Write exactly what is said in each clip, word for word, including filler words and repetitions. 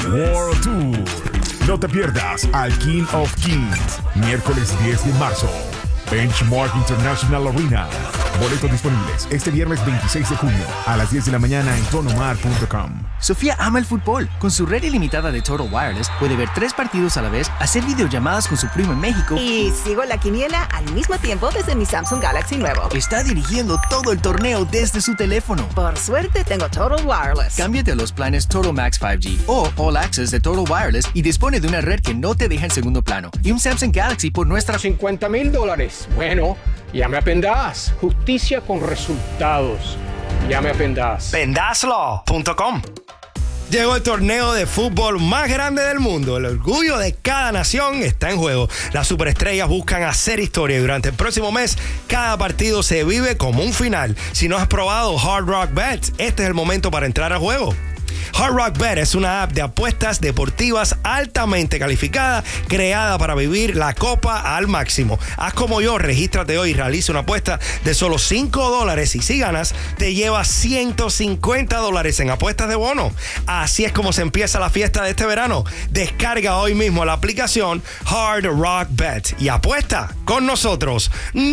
World Tour. No te pierdas al King of Kings, miércoles diez de marzo. Benchmark International Arena. Boletos disponibles este viernes veintiséis de junio a las diez de la mañana en tonomar punto com. Sofía ama el fútbol. Con su red ilimitada de Total Wireless puede ver tres partidos a la vez, hacer videollamadas con su primo en México y sigo la quiniela al mismo tiempo desde mi Samsung Galaxy nuevo. Está dirigiendo todo el torneo desde su teléfono. Por suerte tengo Total Wireless. Cámbiate a los planes Total Max cinco G o All Access de Total Wireless y dispone de una red que no te deja en segundo plano y un Samsung Galaxy por nuestra cincuenta mil dólares. Bueno, llame a Pendas. Justicia con resultados. Llame a Pendas. Pendas Law punto com. Llegó el torneo de fútbol más grande del mundo. El orgullo de cada nación está en juego. Las superestrellas buscan hacer historia y durante el próximo mes cada partido se vive como un final. Si no has probado Hard Rock Bets, este es el momento para entrar al juego. Hard Rock Bet es una app de apuestas deportivas altamente calificada, creada para vivir la copa al máximo. Haz como yo, regístrate hoy y realiza una apuesta de solo cinco dólares y si ganas, te llevas ciento cincuenta dólares en apuestas de bono. Así es como se empieza la fiesta de este verano. Descarga hoy mismo la aplicación Hard Rock Bet y apuesta con nosotros.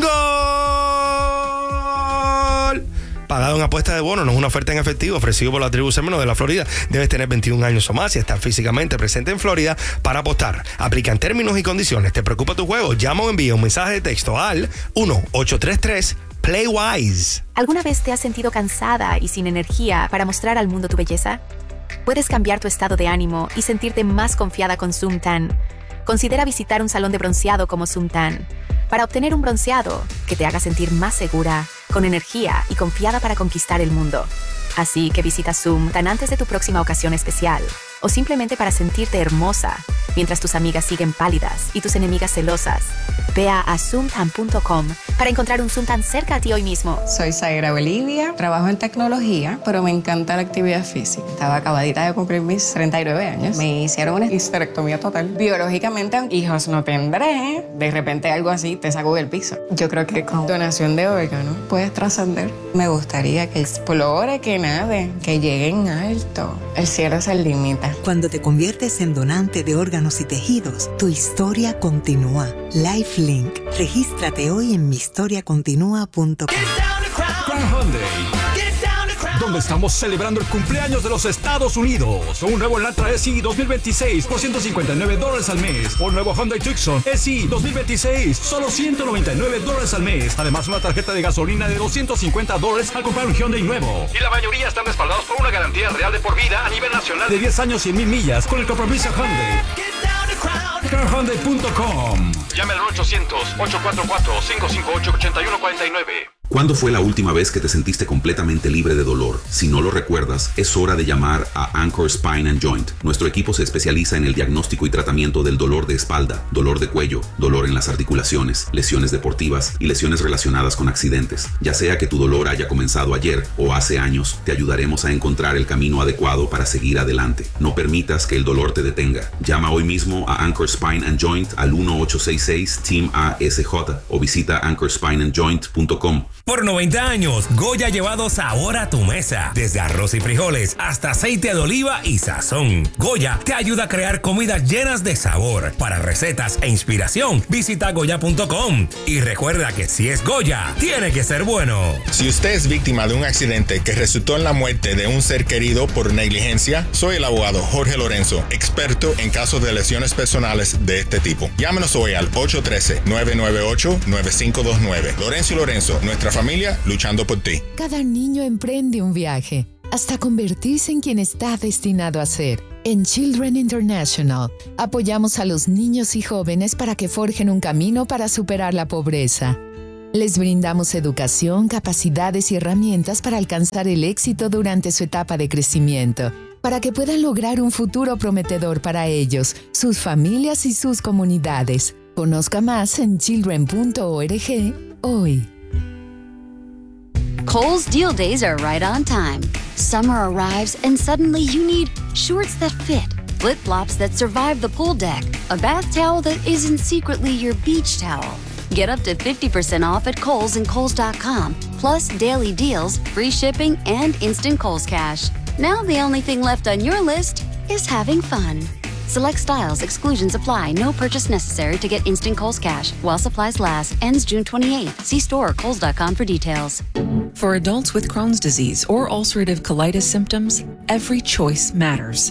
¡Gol! Pagado en apuesta de bono, no es una oferta en efectivo ofrecido por la tribu Semeno de la Florida. Debes tener veintiún años o más y estar físicamente presente en Florida para apostar. Aplican términos y condiciones. ¿Te preocupa tu juego? Llama o envía un mensaje de texto al uno ocho tres tres play wise. ¿Alguna vez te has sentido cansada y sin energía para mostrar al mundo tu belleza? Puedes cambiar tu estado de ánimo y sentirte más confiada con Suntan. Considera visitar un salón de bronceado como Suntan para obtener un bronceado que te haga sentir más segura, con energía y confiada para conquistar el mundo. Así que visita Suntan antes de tu próxima ocasión especial o simplemente para sentirte hermosa mientras tus amigas siguen pálidas y tus enemigas celosas. Ve a suntan punto com para encontrar un Suntan cerca a ti hoy mismo. Soy Zaira Bolivia, trabajo en tecnología, pero me encanta la actividad física. Estaba acabadita de cumplir mis treinta y nueve años. Me hicieron una histerectomía total. Biológicamente, hijos no tendré. De repente algo así te sacó del piso. Yo creo que con donación de órganos puedes trascender. Me gustaría que explore, que nade, que llegue en alto. El cielo es el límite. Cuando te conviertes en donante de órganos y tejidos, tu historia continúa. LifeLink. Regístrate hoy en mi historia continúa punto com. Con Hyundai, donde estamos celebrando el cumpleaños de los Estados Unidos. Un nuevo Elantra S I dos mil veintiséis por ciento cincuenta y nueve dólares al mes. O un nuevo Hyundai Tucson S I dos mil veintiséis, solo ciento noventa y nueve dólares al mes. Además, una tarjeta de gasolina de doscientos cincuenta dólares al comprar un Hyundai nuevo. Y la mayoría están respaldados por una garantía real de por vida a nivel nacional de diez años y cien mil millas con el compromiso Hyundai. car hyundai punto com. Llame al ochocientos, ochocientos cuarenta y cuatro, cinco cinco ocho, ocho uno cuatro nueve. ¿Cuándo fue la última vez que te sentiste completamente libre de dolor? Si no lo recuerdas, es hora de llamar a Anchor Spine and Joint. Nuestro equipo se especializa en el diagnóstico y tratamiento del dolor de espalda, dolor de cuello, dolor en las articulaciones, lesiones deportivas y lesiones relacionadas con accidentes. Ya sea que tu dolor haya comenzado ayer o hace años, te ayudaremos a encontrar el camino adecuado para seguir adelante. No permitas que el dolor te detenga. Llama hoy mismo a Anchor Spine and Joint al uno ocho seis seis team A S J o visita anchor spine and joint punto com. Por noventa años, Goya ha llevado sabor a tu mesa. Desde arroz y frijoles hasta aceite de oliva y sazón. Goya te ayuda a crear comidas llenas de sabor. Para recetas e inspiración, visita goya punto com. Y recuerda que si es Goya, tiene que ser bueno. Si usted es víctima de un accidente que resultó en la muerte de un ser querido por negligencia, soy el abogado Jorge Lorenzo, experto en casos de lesiones personales de este tipo. Llámenos hoy al ocho uno tres, nueve nueve ocho, nueve cinco dos nueve. Lorenzo y Lorenzo, nuestra familia luchando por ti. Cada niño emprende un viaje hasta convertirse en quien está destinado a ser. En Children International apoyamos a los niños y jóvenes para que forjen un camino para superar la pobreza. Les brindamos educación, capacidades y herramientas para alcanzar el éxito durante su etapa de crecimiento, para que puedan lograr un futuro prometedor para ellos, sus familias y sus comunidades. Conozca más en children punto org hoy. Kohl's Deal Days are right on time. Summer arrives and suddenly you need shorts that fit, flip-flops that survive the pool deck, a bath towel that isn't secretly your beach towel. Get up to fifty percent off at Kohl's and Kohl's dot com, plus daily deals, free shipping, and instant Kohl's Cash. Now the only thing left on your list is having fun. Select styles, exclusions apply. No purchase necessary to get instant Kohl's Cash. While supplies last. Ends June twenty-eighth. See store or kohls dot com for details. For adults with Crohn's disease or ulcerative colitis symptoms, every choice matters.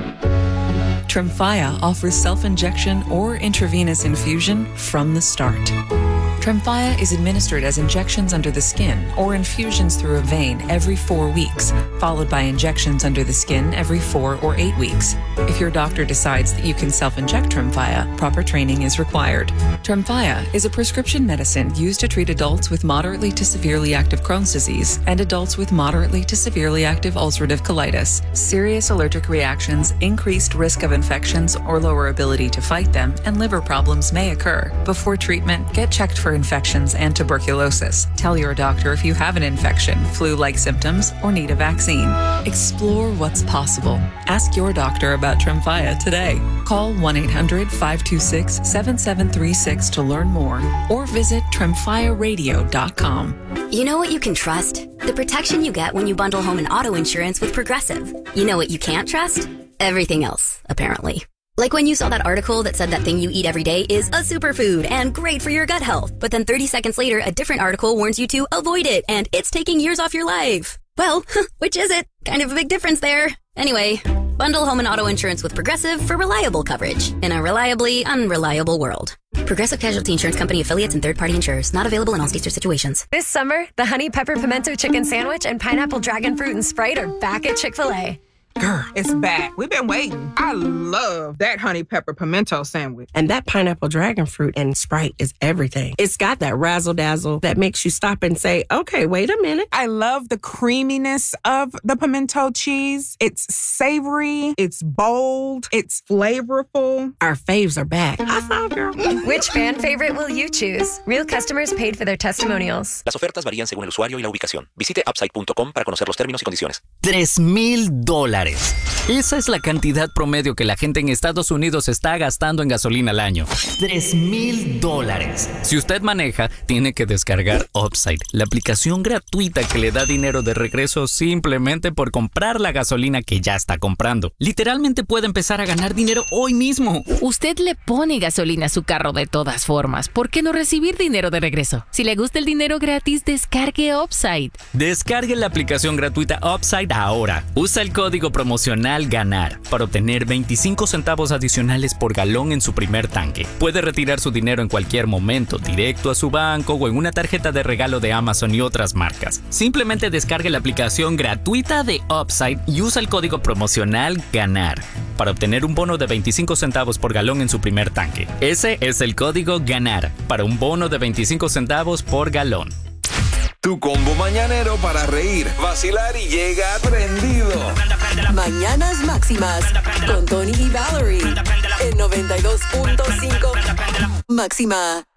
Tremfya offers self-injection or intravenous infusion from the start. Tremfya is administered as injections under the skin or infusions through a vein every four weeks, followed by injections under the skin every four or eight weeks. If your doctor decides that you can self-inject Tremfya, proper training is required. Tremfya is a prescription medicine used to treat adults with moderately to severely active Crohn's disease and adults with moderately to severely active ulcerative colitis. Serious allergic reactions, increased risk of infections or lower ability to fight them, and liver problems may occur. Before treatment, get checked for infections and tuberculosis. Tell your doctor if you have an infection, flu-like symptoms, or need a vaccine. Explore what's possible. Ask your doctor about Tremfya today. Call one eight hundred five two six seven seven three six to learn more or visit tremfya radio dot com. You know what you can trust? The protection you get when you bundle home and auto insurance with Progressive. You know what you can't trust? Everything else, apparently. Like when you saw that article that said that thing you eat every day is a superfood and great for your gut health, but then thirty seconds later, a different article warns you to avoid it and it's taking years off your life. Well, which is it? Kind of a big difference there. Anyway, bundle home and auto insurance with Progressive for reliable coverage in a reliably unreliable world. Progressive Casualty Insurance Company affiliates and third-party insurers. Not available in all states or situations. This summer, the Honey Pepper Pimento Chicken Sandwich and Pineapple Dragon Fruit and Sprite are back at Chick-fil-A. Girl, it's back. We've been waiting. I love that honey pepper pimento sandwich. And that pineapple dragon fruit and Sprite is everything. It's got that razzle dazzle that makes you stop and say, okay, wait a minute. I love the creaminess of the pimento cheese. It's savory. It's bold. It's flavorful. Our faves are back. I saw, girl. Which fan favorite will you choose? Real customers paid for their testimonials. Las ofertas varían según el usuario y la ubicación. Visite upside punto com para conocer los términos y condiciones. Tres mil dólares. Esa es la cantidad promedio que la gente en Estados Unidos está gastando en gasolina al año. Tres mil dólares. Si usted maneja, tiene que descargar Upside, la aplicación gratuita que le da dinero de regreso simplemente por comprar la gasolina que ya está comprando. Literalmente puede empezar a ganar dinero hoy mismo. Usted le pone gasolina a su carro de todas formas. ¿Por qué no recibir dinero de regreso? Si le gusta el dinero gratis, descargue Upside. Descargue la aplicación gratuita Upside ahora. Usa el código promocional GANAR para obtener veinticinco centavos adicionales por galón en su primer tanque. Puede retirar su dinero en cualquier momento, directo a su banco o en una tarjeta de regalo de Amazon y otras marcas. Simplemente descargue la aplicación gratuita de Upside y usa el código promocional GANAR para obtener un bono de veinticinco centavos por galón en su primer tanque. Ese es el código GANAR para un bono de veinticinco centavos por galón. Tu combo mañanero para reír, vacilar y llega prendido. Mañanas Máximas con Tony y Valerie en noventa y dos punto cinco Máxima.